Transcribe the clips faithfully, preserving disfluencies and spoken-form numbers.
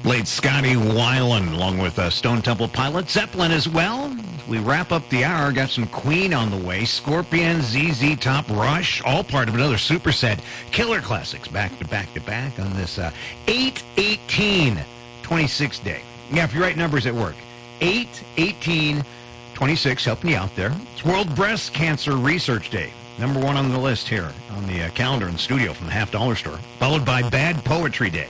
Late Scotty Weiland, along with uh, Stone Temple Pilots, Zeppelin as well. We wrap up the hour. Got some Queen on the way. Scorpions, Z Z Top, Rush, all part of another superset. Killer classics back to back to back on this uh, eight eighteen twenty-six day. Yeah, if you write numbers at work. eight eighteen twenty-six, helping you out there. It's World Breast Cancer Research Day. Number one on the list here on the uh, calendar in the studio from the Half Dollar Store. Followed by Bad Poetry Day.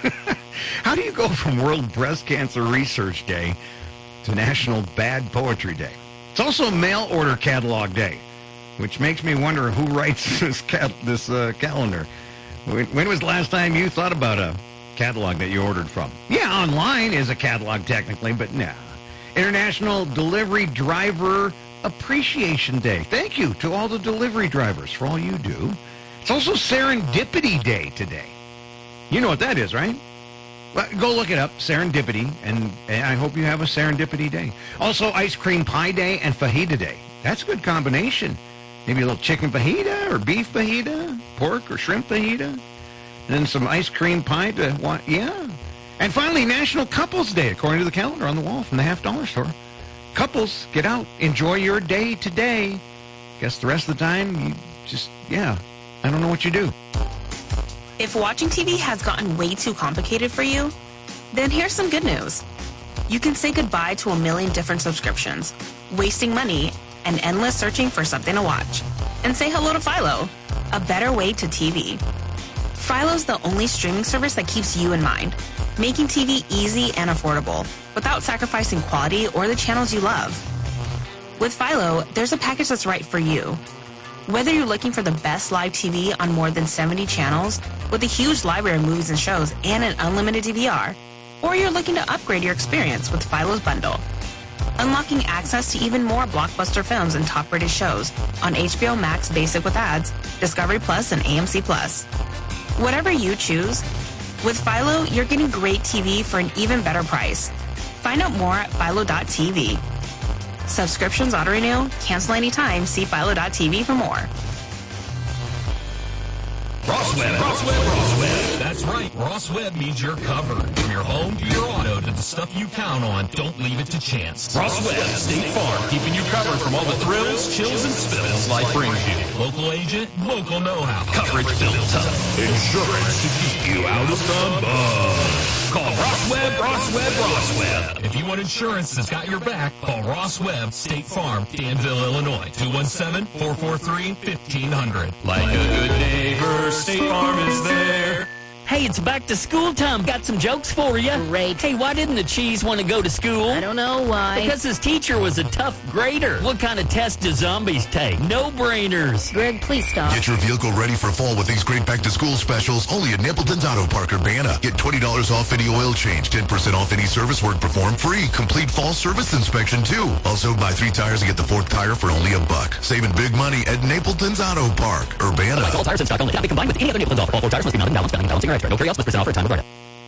How do you go from World Breast Cancer Research Day to National Bad Poetry Day? It's also Mail Order Catalog Day, which makes me wonder who writes this cat, this uh, calendar. When, when was the last time you thought about a catalog that you ordered from? Yeah, online is a catalog technically, but nah. International Delivery Driver Appreciation Day. Thank you to all the delivery drivers for all you do. It's also Serendipity Day today. You know what that is, right? Well, go look it up, Serendipity, and, and I hope you have a Serendipity Day. Also, Ice Cream Pie Day and Fajita Day. That's a good combination. Maybe a little chicken fajita or beef fajita, pork or shrimp fajita, and then some ice cream pie to, what? Yeah. And finally, National Couples Day, according to the calendar on the wall from the Half Dollar Store. Couples, get out, enjoy your day today. Guess the rest of the time, you just, yeah, I don't know what you do. If watching T V has gotten way too complicated for you, then here's some good news. You can say goodbye to a million different subscriptions, wasting money, and endless searching for something to watch. And say hello to Philo, a better way to T V. Philo's the only streaming service that keeps you in mind, making T V easy and affordable, without sacrificing quality or the channels you love. With Philo, there's a package that's right for you. Whether you're looking for the best live T V on more than seventy channels, with a huge library of movies and shows and an unlimited D V R, or you're looking to upgrade your experience with Philo's bundle. Unlocking access to even more blockbuster films and top-rated shows on H B O Max Basic with ads, Discovery Plus, and A M C Plus. Whatever you choose, with Philo, you're getting great T V for an even better price. Find out more at philo dot t v. Subscriptions auto-renew, cancel anytime, see philo dot t v for more. Rossweb, Rossweb, Rossweb. That's right. Rossweb means you're covered. From your home to your auto to the stuff you count on, don't leave it to chance. Rossweb, State Farm, keeping you covered from all the thrills, chills, and spills life brings you. Local agent, local know-how. Coverage built tough. Insurance to keep you out of the mud. Call Rossweb, Rossweb, Rossweb. If you want insurance that's got your back, call Rossweb, State Farm, Danville, Illinois. two one seven, four four three, fifteen hundred. Like a good neighbor, State Farm is there. Hey, it's back to school time. Got some jokes for you. Great. Hey, why didn't the cheese want to go to school? I don't know why. Because his teacher was a tough grader. What kind of test do zombies take? No-brainers. Greg, please stop. Get your vehicle ready for fall with these great back-to-school specials only at Napleton's Auto Park, Urbana. Get twenty dollars off any oil change, ten percent off any service work performed, free. Complete fall service inspection, too. Also, buy three tires and get the fourth tire for only a buck. Saving big money at Napleton's Auto Park, Urbana. All tires in stock only. Cannot be combined with any other Napleton's offer. All four tires must be mounted, balanced, balancing or extra. No carry-outs with percent off for a time of write-up.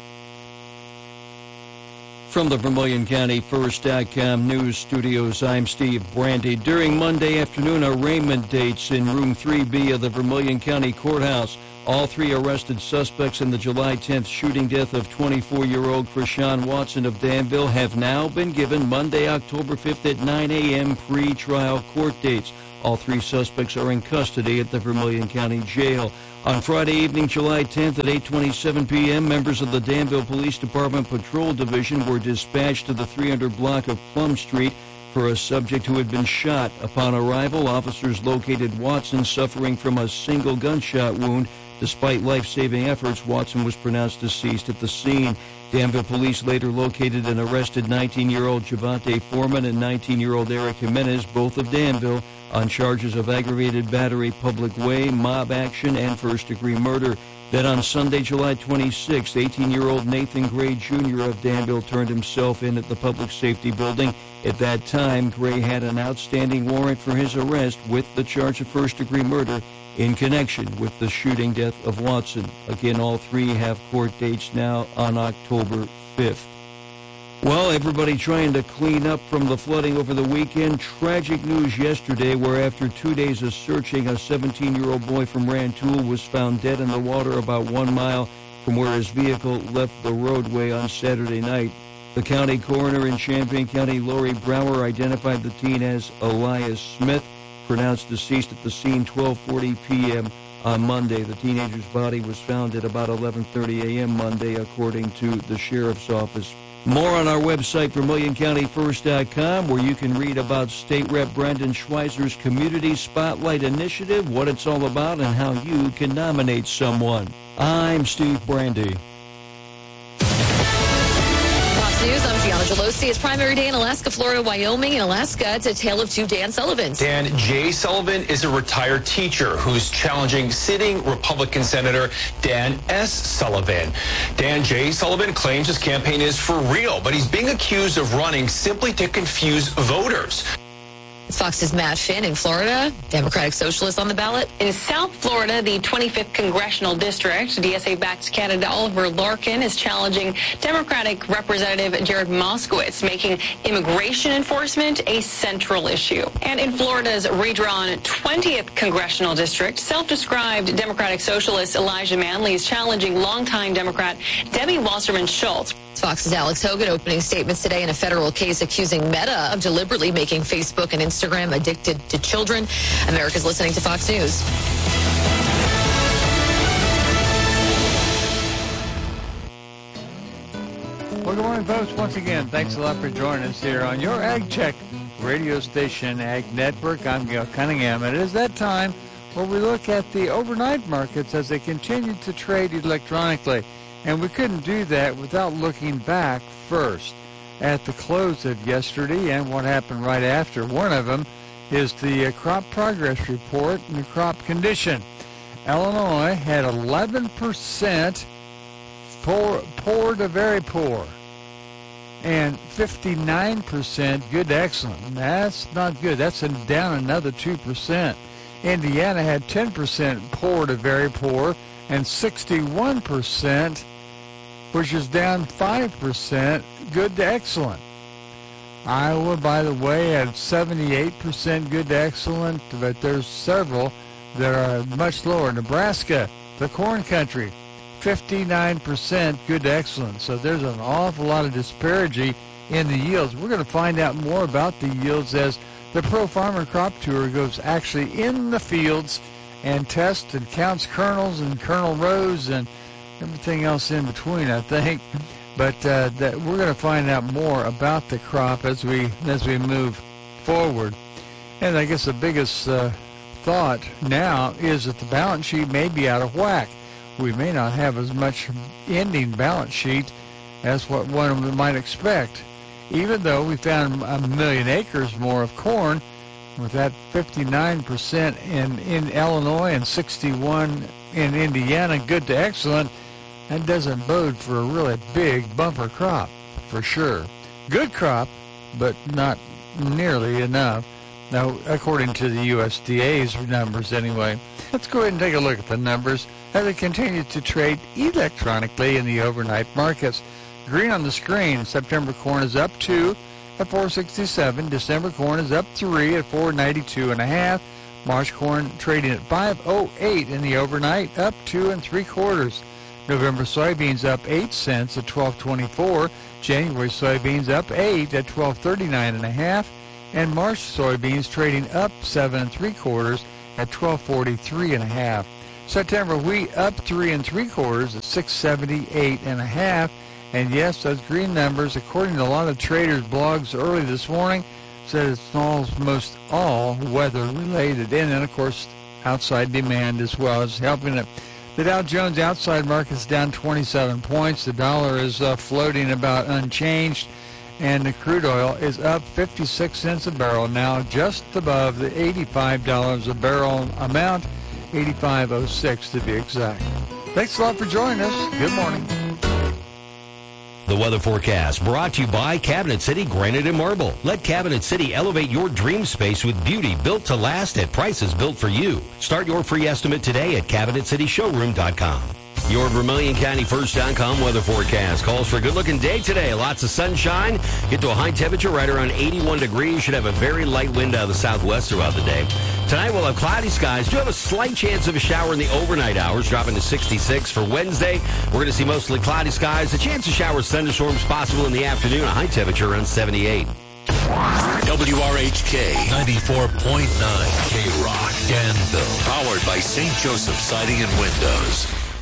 From the Vermilion County First dot com News Studios, I'm Steve Brandy. During Monday afternoon arraignment dates in Room three B of the Vermilion County Courthouse, all three arrested suspects in the July tenth shooting death of twenty-four-year-old Krishan Watson of Danville have now been given Monday, October fifth at nine a.m. pre-trial court dates. All three suspects are in custody at the Vermilion County Jail. On Friday evening, July tenth at eight twenty-seven p.m., members of the Danville Police Department Patrol Division were dispatched to the three hundred block of Plum Street for a subject who had been shot. Upon arrival, officers located Watson suffering from a single gunshot wound. Despite life-saving efforts, Watson was pronounced deceased at the scene. Danville police later located and arrested nineteen-year-old Javante Foreman and nineteen-year-old Eric Jimenez, both of Danville, on charges of aggravated battery, public way, mob action, and first-degree murder. Then on Sunday, July twenty-sixth, eighteen-year-old Nathan Gray, Junior of Danville turned himself in at the Public Safety Building. At that time, Gray had an outstanding warrant for his arrest with the charge of first-degree murder in connection with the shooting death of Watson. Again, all three have court dates now on October fifth. Well, everybody trying to clean up from the flooding over the weekend. Tragic news yesterday where after two days of searching, a seventeen-year-old boy from Rantoul was found dead in the water about one mile from where his vehicle left the roadway on Saturday night. The county coroner in Champaign County, Lori Brower, identified the teen as Elias Smith, pronounced deceased at the scene twelve forty p.m. on Monday. The teenager's body was found at about eleven thirty a.m. Monday, according to the sheriff's office. More on our website, Vermilion County First dot com, where you can read about State Rep Brandon Schweizer's Community Spotlight Initiative, what it's all about, and how you can nominate someone. I'm Steve Brandy. News, I'm Gianna Gelosi. It's primary day in Alaska, Florida, Wyoming, and Alaska. It's a tale of two Dan Sullivans. Dan J. Sullivan is a retired teacher who's challenging sitting Republican Senator Dan S. Sullivan. Dan J. Sullivan claims his campaign is for real, but he's being accused of running simply to confuse voters. Fox's Matt Finn in Florida, Democratic Socialist on the ballot. In South Florida, the twenty-fifth Congressional District, D S A-backed candidate Oliver Larkin is challenging Democratic Representative Jared Moskowitz, making immigration enforcement a central issue. And in Florida's redrawn twentieth Congressional District, self-described Democratic Socialist Elijah Manley is challenging longtime Democrat Debbie Wasserman Schultz. Fox's Alex Hogan opening statements today in a federal case accusing Meta of deliberately making Facebook and Instagram addicted to children. America's listening to Fox News. Well, good morning, folks. Once again, thanks a lot for joining us here on your Ag Check radio station, Ag Network. I'm Gail Cunningham, and it is that time where we look at the overnight markets as they continue to trade electronically. And we couldn't do that without looking back first at the close of yesterday and what happened right after. One of them is the uh, crop progress report and the crop condition. Illinois had eleven percent poor, poor to very poor and fifty-nine percent good to excellent. That's not good. That's down another two percent. Indiana had ten percent poor to very poor and sixty-one percent, which is down five percent, good to excellent. Iowa, by the way, had seventy-eight percent good to excellent, but there's several that are much lower. Nebraska, the corn country, fifty-nine percent good to excellent. So there's an awful lot of disparity in the yields. We're going to find out more about the yields as the Pro Farmer Crop Tour goes actually in the fields and tests and counts kernels and kernel rows and everything else in between, I think. But uh, that we're going to find out more about the crop as we as we move forward. And I guess the biggest uh, thought now is that the balance sheet may be out of whack. We may not have as much ending balance sheet as what one might expect. Even though we found a million acres more of corn, with that fifty-nine percent in, in Illinois and sixty-one in Indiana, good to excellent, that doesn't bode for a really big bumper crop, for sure. Good crop, but not nearly enough. Now, according to the U S D A's numbers anyway. Let's go ahead and take a look at the numbers as they continue to trade electronically in the overnight markets. Green on the screen, September corn is up two at four sixty-seven. December corn is up three at four ninety-two and a half. March corn trading at five oh eight in the overnight, up two and three quarters. November soybeans up eight cents at twelve twenty-four. January soybeans up eight at twelve thirty-nine and a half. And March soybeans trading up seven and three quarters at twelve forty-three and a half. September wheat up three and three quarters at six seventy-eight and a half. And yes, those green numbers, according to a lot of traders' blogs early this morning, said it's almost all weather related. And then, of course, outside demand as well is helping it. The Dow Jones outside market is down twenty-seven points. The dollar is uh, floating about unchanged. And the crude oil is up fifty-six cents a barrel, now just above the eighty-five dollars a barrel amount, eighty-five oh six to be exact. Thanks a lot for joining us. Good morning. The weather forecast brought to you by Cabinet City Granite and Marble. Let Cabinet City elevate your dream space with beauty built to last at prices built for you. Start your free estimate today at cabinet city showroom dot com. Your Vermilion County First dot com weather forecast calls for a good-looking day today. Lots of sunshine. Get to a high temperature right around eighty-one degrees. Should have a very light wind out of the southwest throughout the day. Tonight we'll have cloudy skies. Do have a slight chance of a shower in the overnight hours, dropping to sixty-six. For Wednesday, we're going to see mostly cloudy skies. A chance of showers, thunderstorms possible in the afternoon. A high temperature around seventy-eight. W R H K ninety-four point nine K-Rock, Danville. Powered by Saint Joseph Siding and Windows.